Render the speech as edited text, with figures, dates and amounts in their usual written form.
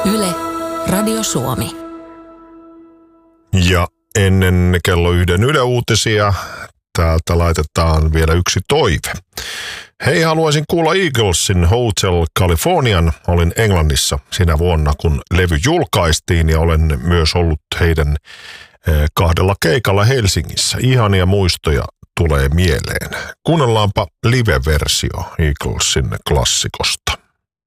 Yle, Radio Suomi. Ja ennen kello 1 Yle Uutisia täältä laitetaan vielä yksi toive. Hei, haluaisin kuulla Eaglesin Hotel Californian. Olin Englannissa sinä vuonna, kun levy julkaistiin ja olen myös ollut heidän 2 keikalla Helsingissä. Ihania muistoja tulee mieleen. Kuunnellaanpa live-versio Eaglesin klassikosta.